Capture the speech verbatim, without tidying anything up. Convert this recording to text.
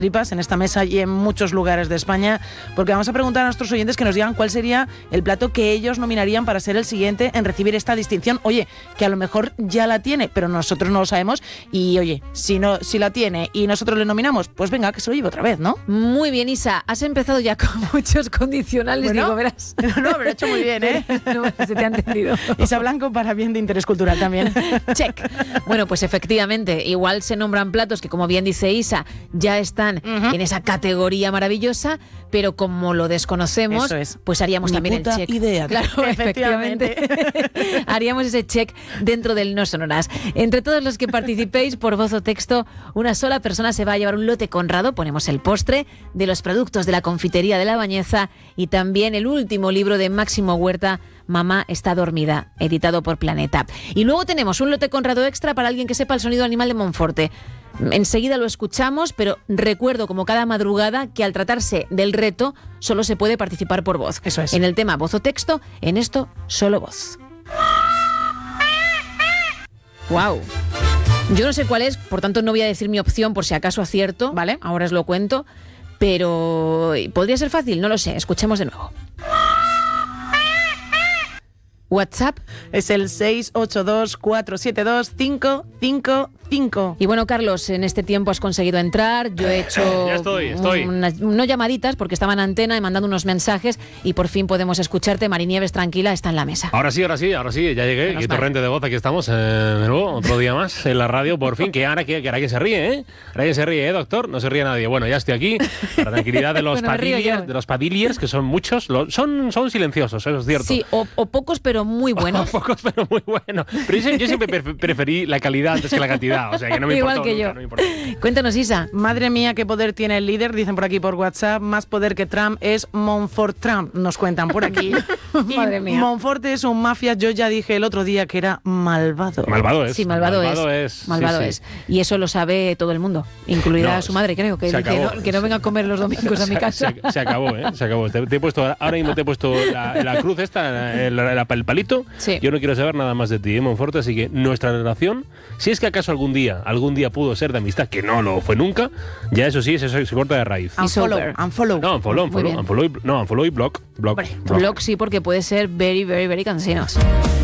tripas en esta mesa y en muchos lugares de España, porque vamos a preguntar a nuestros oyentes que nos digan cuál sería el plato que ellos nominarían para ser el siguiente en recibir esta distinción. Oye, que a lo mejor ya la tiene, pero nosotros no lo sabemos, y oye, si no, si la tiene y nosotros le nominamos, pues venga, que se lo lleve otra vez, ¿no? Muy bien, Isa, has empezado ya con muchos condicionales, Bueno, digo, verás. No, pero lo he hecho muy bien, ¿eh? No, se te ha entendido. Isa Blanco para bien de interés cultural también. Check. Bueno, pues efectivamente, igual se nombran platos que, como bien dice Isa, ya están uh-huh. en esa categoría maravillosa, pero como lo desconocemos, Eso es. pues haríamos Ni también puta el check. idea. Claro, efectivamente. Haríamos ese check dentro del No Sonoras. Entre todos los que participéis por voz o texto, una sola persona se va a llevar un lote Conrado, ponemos el postre, de los productos de la confitería de La Bañeza y también el último libro de Máximo Huerta, Mamá está dormida, editado por Planeta. Y luego tenemos un lote Conrado extra para alguien que sepa el sonido animal de Monforte. Enseguida lo escuchamos, pero recuerdo, como cada madrugada, que al tratarse del reto solo se puede participar por voz. Eso es. En el tema voz o texto, en esto solo voz. ¡Wow! Yo no sé cuál es, por tanto no voy a decir mi opción por si acaso acierto. Vale. Ahora os lo cuento, pero ¿podría ser fácil? No lo sé. Escuchemos de nuevo. WhatsApp es el seis ocho dos, cuatro siete dos, cinco cinco cinco. Y bueno, Carlos, en este tiempo has conseguido entrar. Yo he hecho ya estoy, estoy. Unas, no llamaditas porque estaba en antena y mandando unos mensajes y por fin podemos escucharte. Mari Nieves, tranquila, está en la mesa. Ahora sí, ahora sí, ahora sí, ya llegué. Qué torrente de voz, aquí estamos eh, de nuevo, otro día más en la radio, por fin. Que ahora que, que, ahora que se ríe, ¿eh? Ahora que se ríe, ¿eh, doctor? No se ríe nadie. Bueno, ya estoy aquí, para la tranquilidad de los bueno, padillas, de los padillas, que son muchos, lo, son, son silenciosos, eso es cierto. Sí, o, o pocos, pero muy buenos. O pocos, pero muy buenos. Pero yo, yo siempre preferí la calidad antes que la cantidad, o sea que no me Igual importa. que yo. Nunca, no me importa. Cuéntanos, Isa. Madre mía, qué poder tiene el líder, dicen por aquí por WhatsApp. Más poder que Trump es Monfort Trump, nos cuentan por aquí. Madre mía. Monfort es un mafia, yo ya dije el otro día que era malvado. Malvado es. Sí, malvado, malvado es. es. Malvado sí, es. sí. Y eso lo sabe todo el mundo, incluida no, su madre, creo, que dice no, que no venga a comer los domingos se, a mi casa. Se, se acabó, ¿eh? Se acabó. Te, te he puesto, ahora mismo te he puesto la, la cruz esta, el, el, el palito. Sí. Yo no quiero saber nada más de ti, ¿eh, Monforte? Así que nuestra relación, si es que acaso algún día, algún día pudo ser de amistad, que no lo fue nunca, ya eso sí, eso se, se corta de raíz. Unfollow, unfollow. No, unfollow, unfollow, unfollow, no, unfollow y block. block, block. Blog sí, porque puede ser very, very, very cansinos.